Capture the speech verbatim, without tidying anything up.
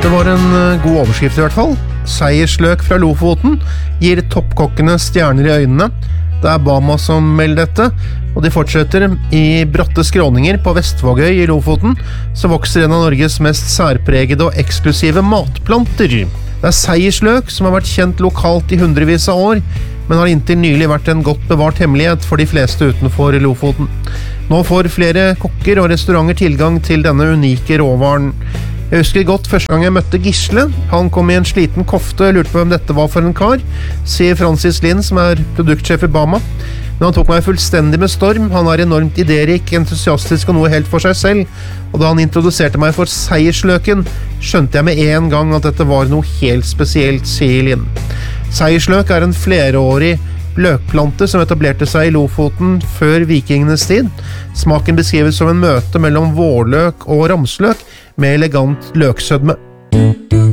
Det var en god overskrift i hvert fall. Seiersløk fra Lofoten gir toppkokkene stjerner i øynene. Det er Bama som melder dette, og de fortsetter. I bratte skråninger på Vestvågøy i Lofoten så vokser en av Norges mest særpregede og eksklusive matplanter. Det er seiersløk som har vært kjent lokalt i hundrevis av år, men har inntil nylig vært en godt bevart hemmelighet for de fleste utenfor Lofoten. Nå får flere kokker og restauranter tilgang til denne unike råvaren. Jeg husker godt første gang jeg møtte Gisle. Han kom i en sliten kofte og lurte på hvem dette var for en kar, sier Francis Lind, som er produktsjef i Bama. Men han tok meg fullstendig med storm. Han er enormt iderik, entusiastisk og noe helt for seg selv. Og da han introduserte meg for seiersløken, skjønte jeg med en gang at dette var noe helt spesielt, sier Lind. Seiersløk er en flerårig løkplante som etablerte seg i Lofoten før vikingenes tid. Smaken beskrives som en møte mellom vårløk og ramsløk med elegant løksødme.